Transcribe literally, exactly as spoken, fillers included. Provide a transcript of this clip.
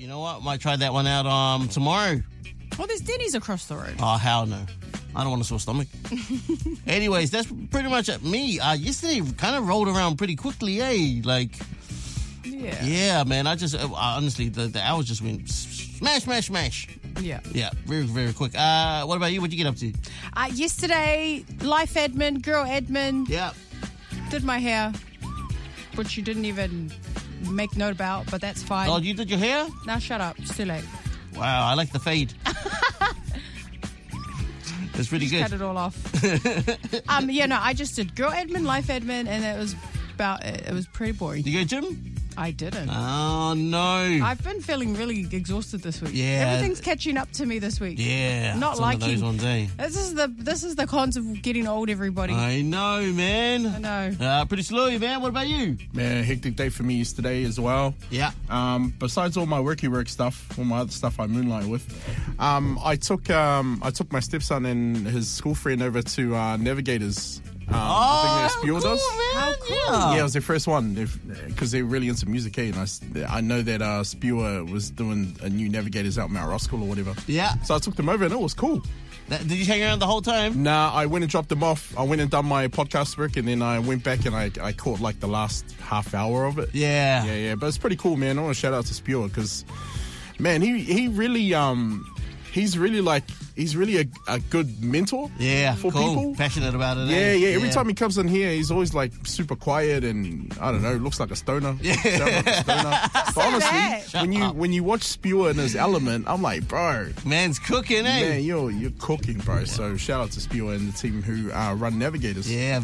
You know what? Might try that one out um tomorrow. Well, there's Denny's across the road. Oh, hell no. I don't want a sore stomach. Anyways, that's pretty much it. Me. Uh, yesterday kind of rolled around pretty quickly, eh? Like, Yeah. yeah, man. I just, uh, honestly, the, the hours just went smash, smash, smash. Yeah. Yeah, very, very quick. Uh, what about you? What'd you get up to? Uh, yesterday, life admin, girl admin, Yeah. did my hair, which you didn't even make note about, but that's fine. Oh, you did your hair? Now shut up. It's too late. Wow, I like the fade. That's pretty Cut good. it all off. um, yeah, no, I just did girl admin, life admin, and it was about it. It was pretty boring. You go gym? I didn't. Oh, no. I've been feeling really exhausted this week. Yeah. Everything's catching up to me this week. Yeah. Not it's one of liking. those ones, eh? This is the this is the cons of getting old, everybody. I know, man. I know. Uh, pretty slowly, man. What about you? Man, hectic day for me yesterday as well. Yeah. Um, besides all my worky work stuff, all my other stuff I moonlight with, um, I took um, I took my stepson and his school friend over to uh, Navigators. Um, Oh, the thing that how Spiel cool, does. man. How cool. Yeah. Yeah, it was their first one because they're really into music, eh? And I, s- I know that uh, Spewer was doing a new Navigators out in Mount Roskill or whatever. Yeah. So I took them over and it was cool. That- Did you hang around the whole time? Nah, I went and dropped them off. I went and done my podcast work and then I went back and I, I caught like the last half hour of it. Yeah. Yeah, yeah. But it's pretty cool, man. I want to shout out to Spewer because, man, he, he really, um, he's really like, he's really a, a good mentor Yeah, for cool. people. Passionate about it. Yeah, eh? yeah. Every time he comes in here, he's always like super quiet and I don't know, looks like a stoner. Yeah. Sounds like a stoner. But that. honestly, when you up. when you watch Spewer in his element, I'm like, bro, Man's cooking, eh? man, you're you're cooking, bro. So shout out to Spewer and the team who uh, run Navigators. Yeah,